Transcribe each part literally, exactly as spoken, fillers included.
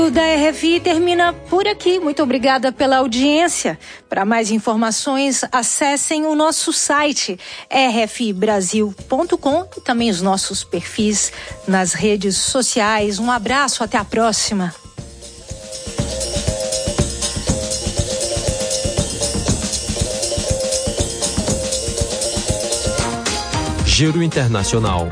O da R F I termina por aqui. Muito obrigada pela audiência. Para mais informações, acessem o nosso site r f i brasil ponto com e também os nossos perfis nas redes sociais. Um abraço, até a próxima. Giro Internacional.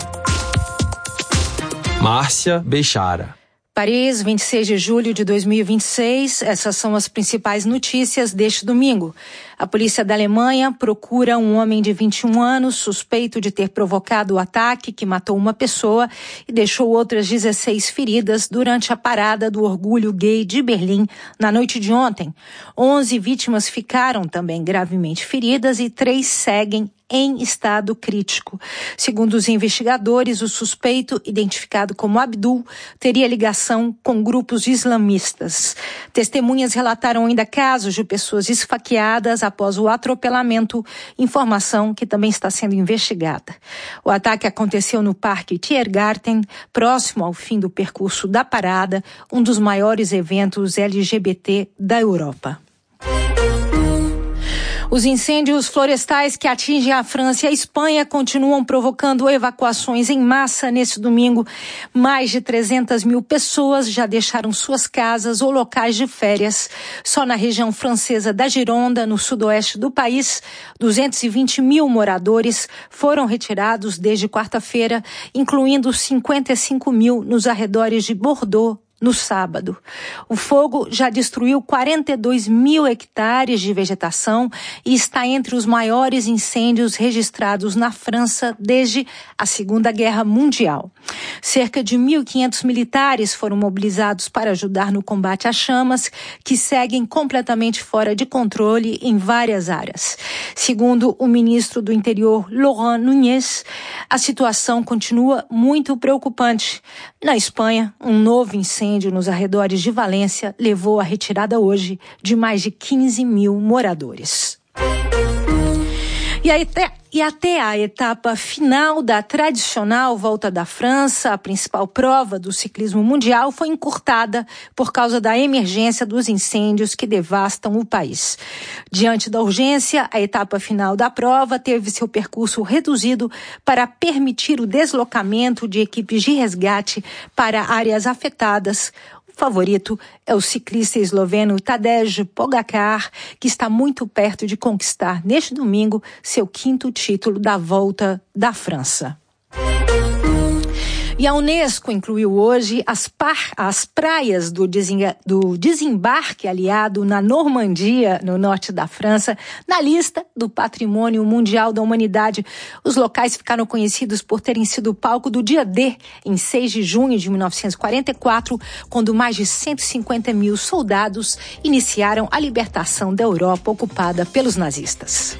Márcia Bechara. Paris, vinte e seis de julho de dois mil e vinte e seis, essas são as principais notícias deste domingo. A polícia da Alemanha procura um homem de vinte e um anos suspeito de ter provocado o ataque que matou uma pessoa e deixou outras dezesseis feridas durante a parada do Orgulho Gay de Berlim na noite de ontem. onze vítimas ficaram também gravemente feridas e três seguem em estado crítico. Segundo os investigadores, o suspeito, identificado como Abdul, teria ligação com grupos islamistas. Testemunhas relataram ainda casos de pessoas esfaqueadas após o atropelamento, informação que também está sendo investigada. O ataque aconteceu no Parque Tiergarten, próximo ao fim do percurso da parada, um dos maiores eventos L G B T da Europa. Os incêndios florestais que atingem a França e a Espanha continuam provocando evacuações em massa neste domingo. Mais de trezentas mil pessoas já deixaram suas casas ou locais de férias. Só na região francesa da Gironda, no sudoeste do país, duzentos e vinte mil moradores foram retirados desde quarta-feira, incluindo cinquenta e cinco mil nos arredores de Bordeaux, no sábado. O fogo já destruiu quarenta e dois mil hectares de vegetação e está entre os maiores incêndios registrados na França desde a Segunda Guerra Mundial. Cerca de mil e quinhentos militares foram mobilizados para ajudar no combate às chamas, que seguem completamente fora de controle em várias áreas. Segundo o ministro do Interior, Laurent Nunez, a situação continua muito preocupante. Na Espanha, um novo incêndio nos arredores de Valência levou à retirada hoje de mais de quinze mil moradores. E, aí, e até a etapa final da tradicional Volta da França, a principal prova do ciclismo mundial, foi encurtada por causa da emergência dos incêndios que devastam o país. Diante da urgência, a etapa final da prova teve seu percurso reduzido para permitir o deslocamento de equipes de resgate para áreas afetadas. O favorito é o ciclista esloveno Tadej Pogačar, que está muito perto de conquistar neste domingo seu quinto título da Volta da França. E a Unesco incluiu hoje as, par, as praias do, desenga, do desembarque aliado na Normandia, no norte da França, na lista do Patrimônio Mundial da Humanidade. Os locais ficaram conhecidos por terem sido palco do dia D, em seis de junho de mil novecentos e quarenta e quatro, quando mais de cento e cinquenta mil soldados iniciaram a libertação da Europa ocupada pelos nazistas.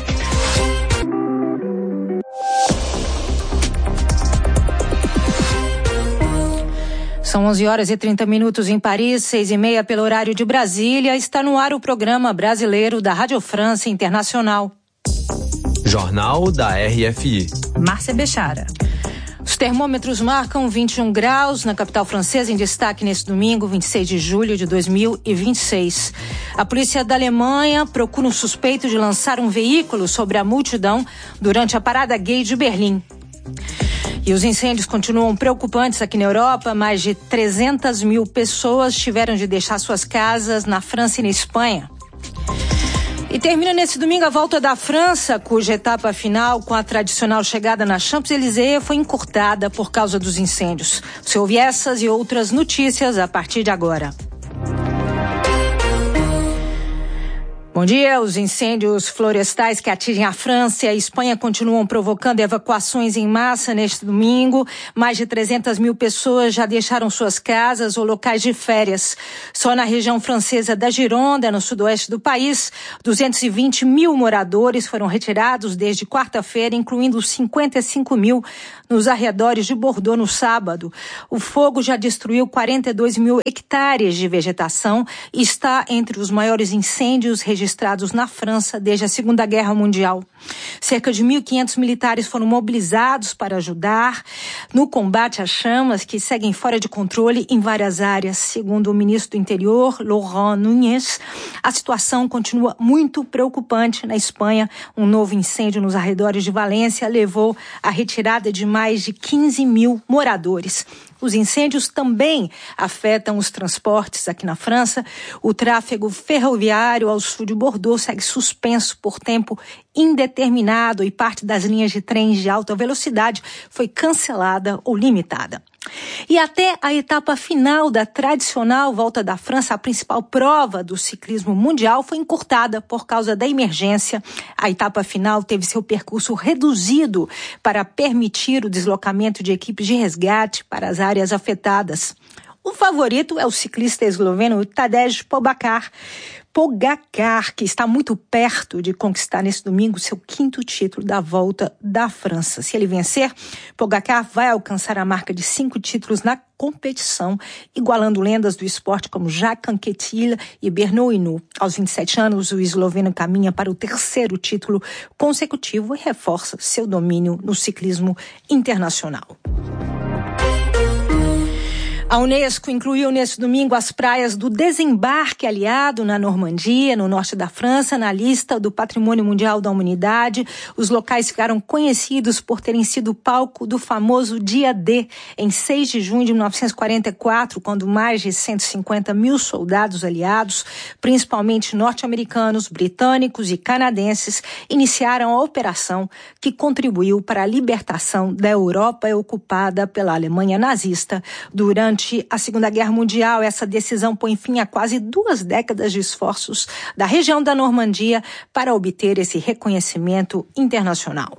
São onze horas e trinta minutos em Paris, seis e meia pelo horário de Brasília. Está no ar o programa brasileiro da Rádio França Internacional. Jornal da R F I. Márcia Bechara. Os termômetros marcam vinte e um graus na capital francesa, em destaque neste domingo, vinte e seis de julho de dois mil e vinte e seis. A polícia da Alemanha procura um suspeito de lançar um veículo sobre a multidão durante a parada gay de Berlim. E os incêndios continuam preocupantes aqui na Europa. Mais de trezentas mil pessoas tiveram de deixar suas casas na França e na Espanha. E termina nesse domingo a Volta da França, cuja etapa final, com a tradicional chegada na Champs-Élysées, foi encurtada por causa dos incêndios. Você ouve essas e outras notícias a partir de agora. Bom dia. Os incêndios florestais que atingem a França e a Espanha continuam provocando evacuações em massa neste domingo. Mais de trezentas mil pessoas já deixaram suas casas ou locais de férias. Só na região francesa da Gironda, no sudoeste do país, duzentos e vinte mil moradores foram retirados desde quarta-feira, incluindo cinquenta e cinco mil nos arredores de Bordeaux no sábado. O fogo já destruiu quarenta e dois mil hectares de vegetação e está entre os maiores incêndios registrados na França desde a Segunda Guerra Mundial. Cerca de mil e quinhentos militares foram mobilizados para ajudar no combate às chamas que seguem fora de controle em várias áreas. Segundo o ministro do Interior, Laurent Nunez, a situação continua muito preocupante na Espanha. Um novo incêndio nos arredores de Valência levou à retirada de mais de quinze mil moradores. Os incêndios também afetam os transportes aqui na França. O tráfego ferroviário ao sul de Bordeaux segue suspenso por tempo indeterminado e parte das linhas de trens de alta velocidade foi cancelada ou limitada. E até a etapa final da tradicional Volta da França, a principal prova do ciclismo mundial, foi encurtada por causa da emergência. A etapa final teve seu percurso reduzido para permitir o deslocamento de equipes de resgate para as áreas afetadas. O favorito é o ciclista esloveno Tadej Pogačar, Pogačar, que está muito perto de conquistar nesse domingo seu quinto título da Volta da França. Se ele vencer, Pogačar vai alcançar a marca de cinco títulos na competição, igualando lendas do esporte como Jacques Anquetil e Bernard Hinault. Aos vinte e sete anos, o esloveno caminha para o terceiro título consecutivo e reforça seu domínio no ciclismo internacional. A Unesco incluiu neste domingo as praias do Desembarque Aliado na Normandia, no norte da França, na lista do Patrimônio Mundial da Humanidade. Os locais ficaram conhecidos por terem sido palco do famoso Dia D, em seis de junho de mil novecentos e quarenta e quatro, quando mais de cento e cinquenta mil soldados aliados, principalmente norte-americanos, britânicos e canadenses, iniciaram a operação que contribuiu para a libertação da Europa ocupada pela Alemanha nazista durante a Segunda Guerra Mundial. Essa decisão põe fim a quase duas décadas de esforços da região da Normandia para obter esse reconhecimento internacional.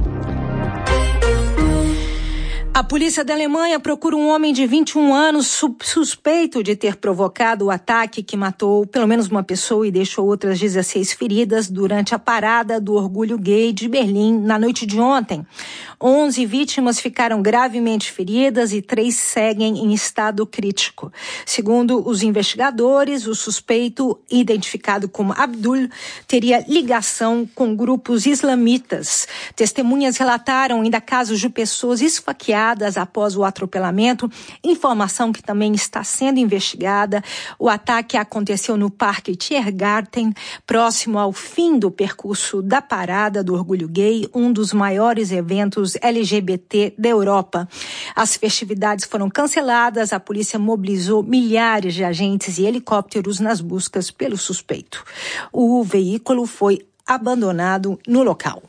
A polícia da Alemanha procura um homem de vinte e um anos suspeito de ter provocado o ataque que matou pelo menos uma pessoa e deixou outras dezesseis feridas durante a parada do Orgulho Gay de Berlim na noite de ontem. Onze vítimas ficaram gravemente feridas e três seguem em estado crítico. Segundo os investigadores, o suspeito, identificado como Abdul, teria ligação com grupos islamitas. Testemunhas relataram ainda casos de pessoas esfaqueadas após o atropelamento, informação que também está sendo investigada. O ataque aconteceu no Parque Tiergarten, próximo ao fim do percurso da Parada do Orgulho Gay, um dos maiores eventos L G B T da Europa. As festividades foram canceladas, a polícia mobilizou milhares de agentes e helicópteros nas buscas pelo suspeito. O veículo foi abandonado no local.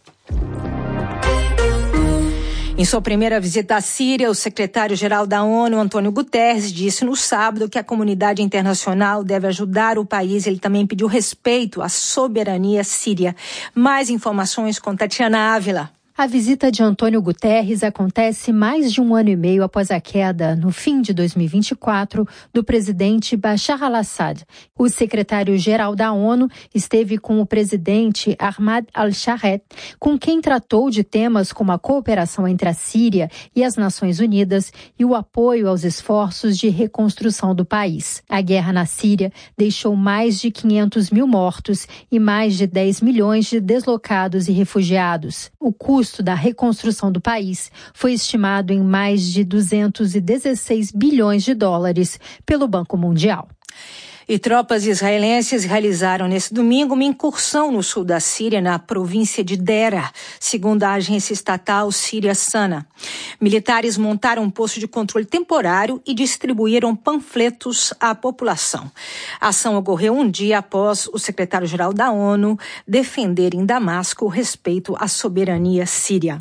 Em sua primeira visita à Síria, o secretário-geral da ONU, Antônio Guterres, disse no sábado que a comunidade internacional deve ajudar o país. Ele também pediu respeito à soberania síria. Mais informações com Tatiana Ávila. A visita de Antônio Guterres acontece mais de um ano e meio após a queda, no fim de dois mil e vinte e quatro, do presidente Bashar al-Assad. O secretário-geral da ONU esteve com o presidente Ahmad al-Sharet, com quem tratou de temas como a cooperação entre a Síria e as Nações Unidas e o apoio aos esforços de reconstrução do país. A guerra na Síria deixou mais de quinhentos mil mortos e mais de dez milhões de deslocados e refugiados. O custo O custo da reconstrução do país foi estimado em mais de duzentos e dezesseis bilhões de dólares pelo Banco Mundial. E tropas israelenses realizaram nesse domingo uma incursão no sul da Síria, na província de Dera, segundo a agência estatal Síria Sana. Militares montaram um posto de controle temporário e distribuíram panfletos à população. A ação ocorreu um dia após o secretário-geral da ONU defender em Damasco o respeito à soberania síria.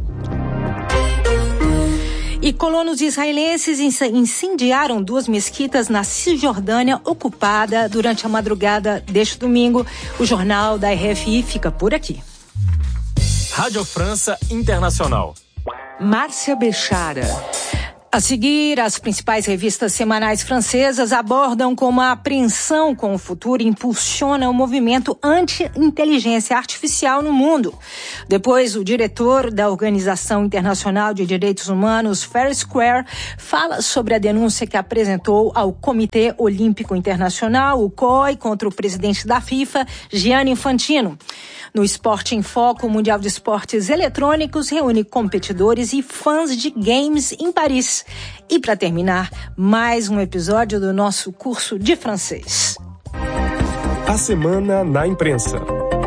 E colonos israelenses incendiaram duas mesquitas na Cisjordânia ocupada durante a madrugada deste domingo. O jornal da R F I fica por aqui. Rádio França Internacional. Márcia Bechara. A seguir, as principais revistas semanais francesas abordam como a apreensão com o futuro impulsiona o movimento anti-inteligência artificial no mundo. Depois, o diretor da Organização Internacional de Direitos Humanos, Fair Square, fala sobre a denúncia que apresentou ao Comitê Olímpico Internacional, o C O I, contra o presidente da FIFA, Gianni Infantino. No Esporte em Foco, o Mundial de Esportes Eletrônicos reúne competidores e fãs de games em Paris. E para terminar, mais um episódio do nosso curso de francês. A Semana na Imprensa.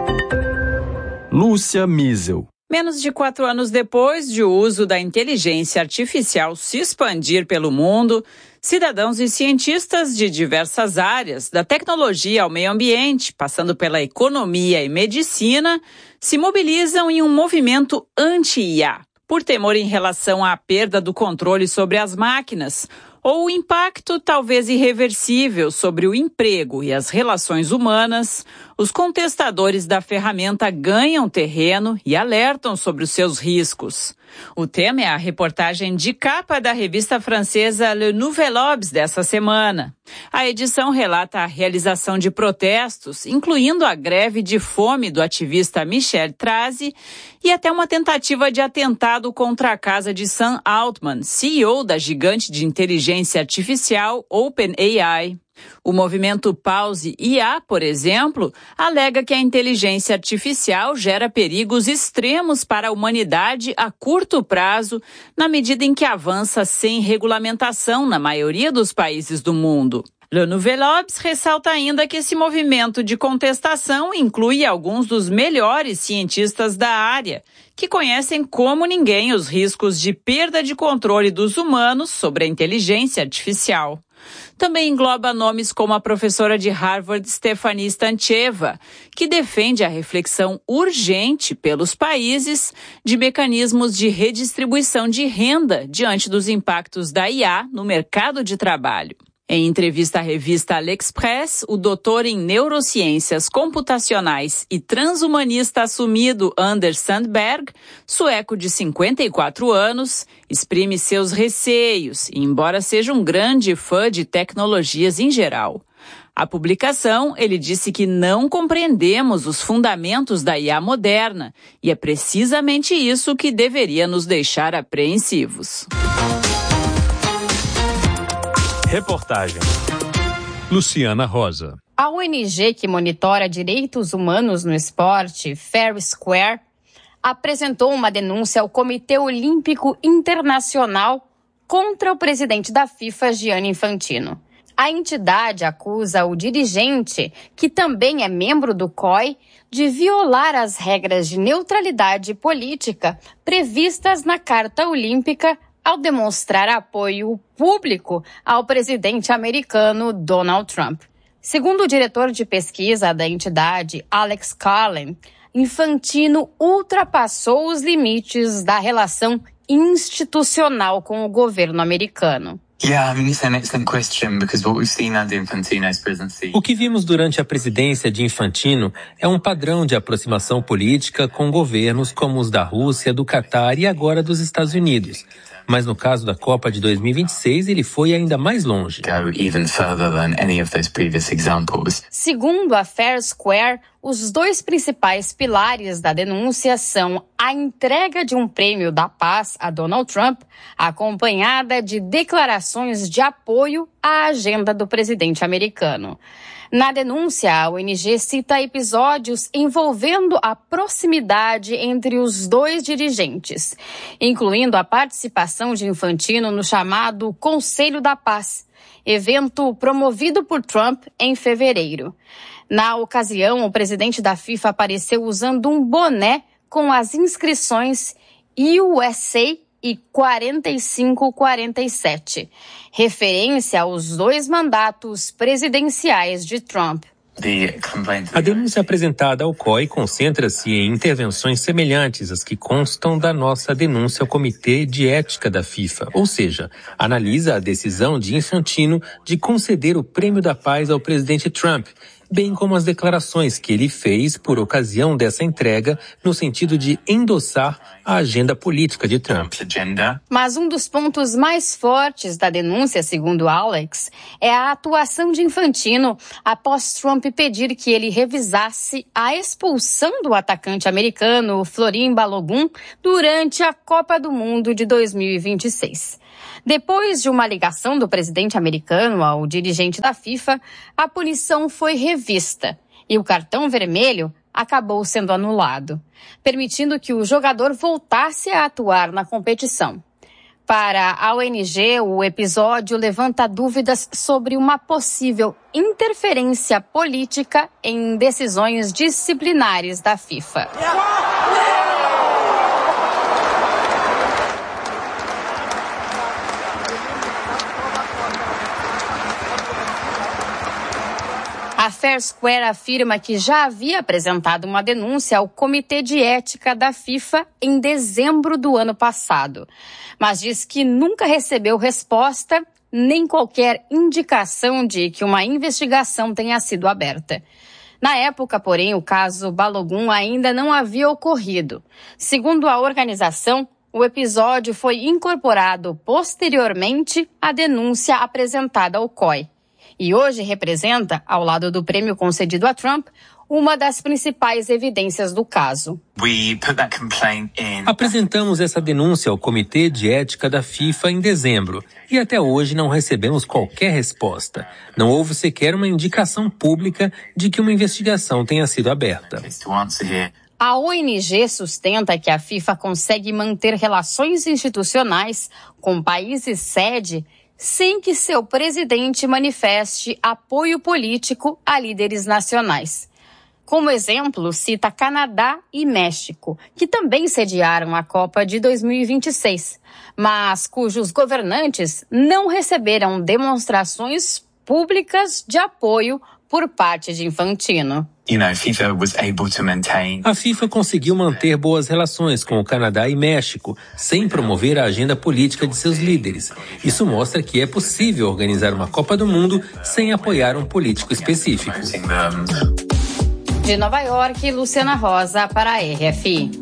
Lúcia Miesel. Menos de quatro anos depois de o uso da inteligência artificial se expandir pelo mundo, cidadãos e cientistas de diversas áreas, da tecnologia ao meio ambiente, passando pela economia e medicina, se mobilizam em um movimento anti-I A, por temor em relação à perda do controle sobre as máquinas, ou o impacto talvez irreversível sobre o emprego e as relações humanas. Os contestadores da ferramenta ganham terreno e alertam sobre os seus riscos. O tema é a reportagem de capa da revista francesa Le Nouvel Obs dessa semana. A edição relata a realização de protestos, incluindo a greve de fome do ativista Michel Trasi e até uma tentativa de atentado contra a casa de Sam Altman, C E O da gigante de inteligência artificial OpenAI. O movimento Pause I A, por exemplo, alega que a inteligência artificial gera perigos extremos para a humanidade a curto prazo, na medida em que avança sem regulamentação na maioria dos países do mundo. Le Nouvel Obs ressalta ainda que esse movimento de contestação inclui alguns dos melhores cientistas da área, que conhecem como ninguém os riscos de perda de controle dos humanos sobre a inteligência artificial. Também engloba nomes como a professora de Harvard, Stephanie Stancheva, que defende a reflexão urgente pelos países de mecanismos de redistribuição de renda diante dos impactos da I A no mercado de trabalho. Em entrevista à revista L'Express, o doutor em neurociências computacionais e transhumanista assumido Anders Sandberg, sueco de cinquenta e quatro anos, exprime seus receios, embora seja um grande fã de tecnologias em geral. A publicação, ele disse que não compreendemos os fundamentos da I A moderna, e é precisamente isso que deveria nos deixar apreensivos. Reportagem Luciana Rosa. A O N G que monitora direitos humanos no esporte, Fair Square, apresentou uma denúncia ao Comitê Olímpico Internacional contra o presidente da FIFA, Gianni Infantino. A entidade acusa o dirigente, que também é membro do C O I, de violar as regras de neutralidade política previstas na Carta Olímpica ao demonstrar apoio público ao presidente americano Donald Trump. Segundo o diretor de pesquisa da entidade, Alex Carlin, Infantino ultrapassou os limites da relação institucional com o governo americano. O que vimos durante a presidência de Infantino é um padrão de aproximação política com governos como os da Rússia, do Catar e agora dos Estados Unidos. Mas no caso da Copa de dois mil e vinte e seis, ele foi ainda mais longe. Segundo a Fair Square, os dois principais pilares da denúncia são a entrega de um prêmio da paz a Donald Trump, acompanhada de declarações de apoio à agenda do presidente americano. Na denúncia, a O N G cita episódios envolvendo a proximidade entre os dois dirigentes, incluindo a participação de Infantino no chamado Conselho da Paz, evento promovido por Trump em fevereiro. Na ocasião, o presidente da FIFA apareceu usando um boné com as inscrições U S A e quarenta e cinco quarenta e sete, referência aos dois mandatos presidenciais de Trump. A denúncia apresentada ao C O I concentra-se em intervenções semelhantes às que constam da nossa denúncia ao Comitê de Ética da FIFA, ou seja, analisa a decisão de Infantino de conceder o Prêmio da Paz ao presidente Trump bem como as declarações que ele fez por ocasião dessa entrega, no sentido de endossar a agenda política de Trump. Mas um dos pontos mais fortes da denúncia, segundo Alex, é a atuação de Infantino após Trump pedir que ele revisasse a expulsão do atacante americano Florin Balogun durante a Copa do Mundo de dois mil e vinte e seis. Depois de uma ligação do presidente americano ao dirigente da FIFA, a punição foi revista e o cartão vermelho acabou sendo anulado, permitindo que o jogador voltasse a atuar na competição. Para a O N G, o episódio levanta dúvidas sobre uma possível interferência política em decisões disciplinares da FIFA. A Fair Square afirma que já havia apresentado uma denúncia ao Comitê de Ética da FIFA em dezembro do ano passado, mas diz que nunca recebeu resposta nem qualquer indicação de que uma investigação tenha sido aberta. Na época, porém, o caso Balogun ainda não havia ocorrido. Segundo a organização, o episódio foi incorporado posteriormente à denúncia apresentada ao C O I. E hoje representa, ao lado do prêmio concedido a Trump, uma das principais evidências do caso. Apresentamos essa denúncia ao Comitê de Ética da FIFA em dezembro e até hoje não recebemos qualquer resposta. Não houve sequer uma indicação pública de que uma investigação tenha sido aberta. A O N G sustenta que a FIFA consegue manter relações institucionais com países sede sem que seu presidente manifeste apoio político a líderes nacionais. Como exemplo, cita Canadá e México, que também sediaram a Copa de dois mil e vinte e seis, mas cujos governantes não receberam demonstrações públicas de apoio por parte de Infantino. A FIFA conseguiu manter boas relações com o Canadá e México, sem promover a agenda política de seus líderes. Isso mostra que é possível organizar uma Copa do Mundo sem apoiar um político específico. De Nova York, Luciana Rosa para a R F I.